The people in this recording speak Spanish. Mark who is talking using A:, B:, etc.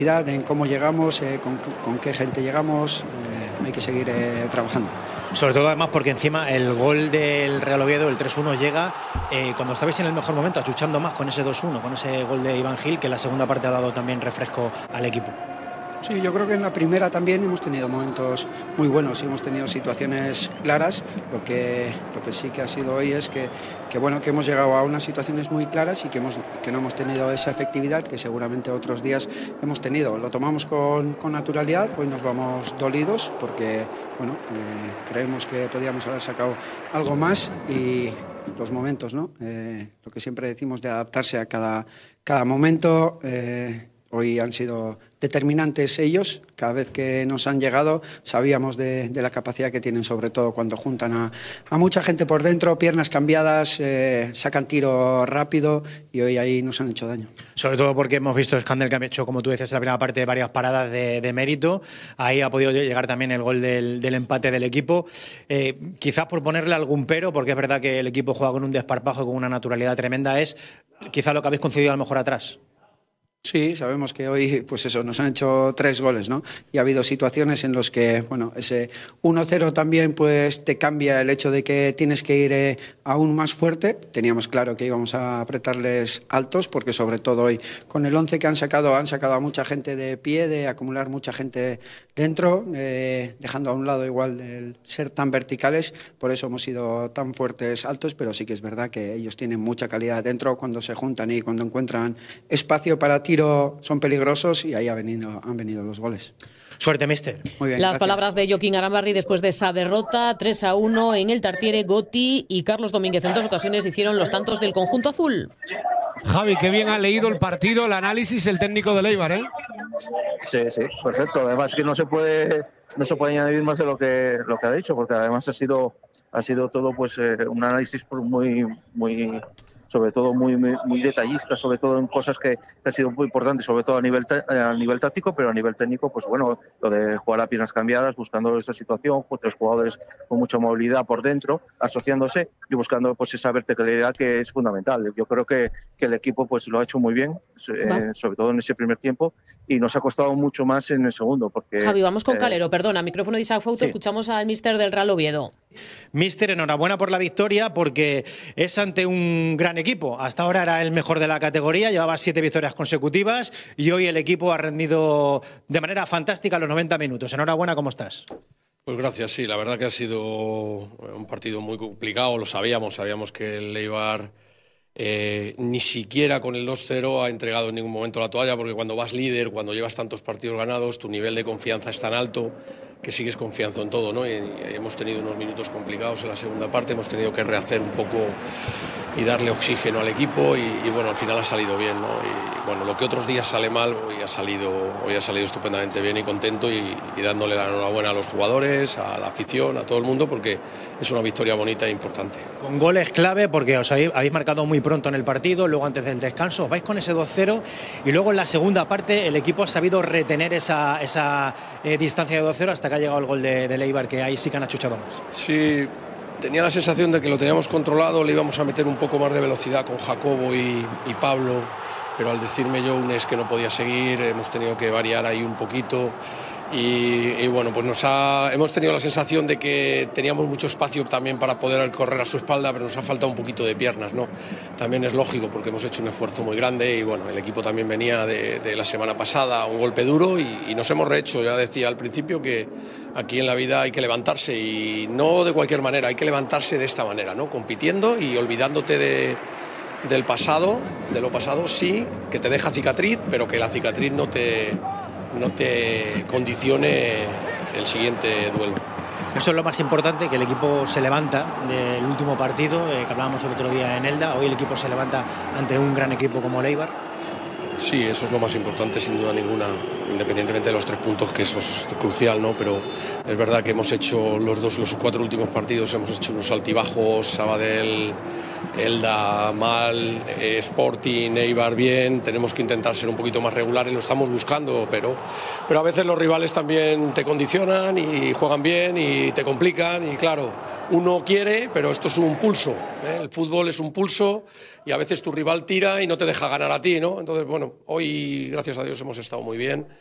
A: En cómo llegamos, con qué gente llegamos, hay que seguir trabajando.
B: Sobre todo además porque encima el gol del Real Oviedo, el 3-1, llega cuando estabais en el mejor momento, achuchando más con ese 2-1, con ese gol de Iván Gil, que en la segunda parte ha dado también refresco al equipo.
A: Sí, yo creo que en la primera también hemos tenido momentos muy buenos y hemos tenido situaciones claras. Lo que sí que ha sido hoy es que hemos llegado a unas situaciones muy claras y que no hemos tenido esa efectividad que seguramente otros días hemos tenido. Lo tomamos con naturalidad, hoy nos vamos dolidos porque creemos que podíamos haber sacado algo más y los momentos, ¿no? Lo que siempre decimos de adaptarse a cada momento. Hoy han sido determinantes ellos, cada vez que nos han llegado sabíamos de la capacidad que tienen, sobre todo cuando juntan a mucha gente por dentro, piernas cambiadas, sacan tiro rápido y hoy ahí nos han hecho daño.
B: Sobre todo porque hemos visto Scandell, que ha hecho, como tú decías, en la primera parte varias paradas de mérito. Ahí ha podido llegar también el gol del empate del equipo. Quizás por ponerle algún pero, porque es verdad que el equipo juega con un desparpajo, con una naturalidad tremenda, es quizás lo que habéis concedido a lo mejor atrás.
A: Sí, sabemos que hoy nos han hecho 3 goles, ¿no? Y ha habido situaciones en las que, ese 1-0 también pues te cambia el hecho de que tienes que ir aún más fuerte. Teníamos claro que íbamos a apretarles altos porque sobre todo hoy con el 11 que han sacado a mucha gente de pie, de acumular mucha gente dentro, dejando a un lado igual el ser tan verticales. Por eso hemos sido tan fuertes altos, pero sí que es verdad que ellos tienen mucha calidad dentro cuando se juntan y cuando encuentran espacio para tiro son peligrosos y ahí han venido los goles.
B: Suerte, mister.
A: Muy bien,
C: Las
A: gracias.
C: palabras de Joaquín Arambarri después de esa derrota 3-1 en el Tartiere. Gotti y Carlos Domínguez en 2 ocasiones hicieron los tantos del conjunto azul.
D: Javi, qué bien ha leído el partido, el análisis, el técnico de Eibar, ¿eh?
E: Sí, perfecto. Además que no se puede añadir más de lo que ha dicho, porque además ha sido todo pues un análisis muy sobre todo muy detallista, sobre todo en cosas que han sido muy importantes, sobre todo a nivel táctico, pero a nivel técnico, pues bueno, lo de jugar a piernas cambiadas, buscando esa situación, pues 3 jugadores con mucha movilidad por dentro, asociándose y buscando pues esa verticalidad que es fundamental. Yo creo que el equipo pues lo ha hecho muy bien, sobre todo en ese primer tiempo, y nos ha costado mucho más en el segundo. Porque
C: Javi, vamos con Calero, perdona, micrófono de Isaac Fouto, sí. Escuchamos al míster del Real Oviedo.
B: Míster, enhorabuena por la victoria, porque es ante un gran equipo. Hasta ahora era el mejor de la categoría, llevaba 7 victorias consecutivas y hoy el equipo ha rendido de manera fantástica los 90 minutos. Enhorabuena, ¿cómo estás?
F: Pues gracias, sí, la verdad que ha sido un partido muy complicado, lo sabíamos que el Eibar ni siquiera con el 2-0 ha entregado en ningún momento la toalla, porque cuando vas líder, cuando llevas tantos partidos ganados, tu nivel de confianza es tan alto que sigues confianza en todo, ¿no? Y hemos tenido unos minutos complicados en la segunda parte, hemos tenido que rehacer un poco y darle oxígeno al equipo y bueno, al final ha salido bien, ¿no? Y bueno, lo que otros días sale mal, hoy ha salido estupendamente bien y contento y dándole la enhorabuena a los jugadores, a la afición, a todo el mundo, porque es una victoria bonita e importante.
B: Con goles clave, porque os habéis marcado muy pronto en el partido, luego antes del descanso, vais con ese 2-0 y luego en la segunda parte el equipo ha sabido retener esa distancia de 2-0 hasta que ha llegado el gol de Eibar, que ahí sí que han achuchado más.
F: Sí, tenía la sensación de que lo teníamos controlado, le íbamos a meter un poco más de velocidad con Jacobo y Pablo, pero al decirme Younes que no podía seguir, hemos tenido que variar ahí un poquito. Y bueno, pues hemos tenido la sensación de que teníamos mucho espacio también para poder correr a su espalda, pero nos ha faltado un poquito de piernas, ¿no? También es lógico porque hemos hecho un esfuerzo muy grande y bueno, el equipo también venía de la semana pasada, un golpe duro y nos hemos rehecho. Ya decía al principio que aquí en la vida hay que levantarse y no de cualquier manera, hay que levantarse de esta manera, ¿no? Compitiendo y olvidándote del pasado, de lo pasado sí, que te deja cicatriz, pero que la cicatriz no te condicione el siguiente duelo.
B: Eso es lo más importante, que el equipo se levanta del último partido, que hablábamos el otro día en Elda. Hoy el equipo se levanta ante un gran equipo como el Eibar.
F: Sí, eso es lo más importante, sin duda ninguna, independientemente de los 3 puntos, que eso es crucial, ¿no? Pero es verdad que hemos hecho los 4 últimos partidos, hemos hecho unos altibajos. Sabadell Elda mal, Sporting, Eibar bien, tenemos que intentar ser un poquito más regulares, lo estamos buscando, pero a veces los rivales también te condicionan y juegan bien y te complican y claro, uno quiere, pero esto es un pulso, ¿eh? El fútbol es un pulso y a veces tu rival tira y no te deja ganar a ti, ¿no? Entonces, bueno, hoy gracias a Dios hemos estado muy bien.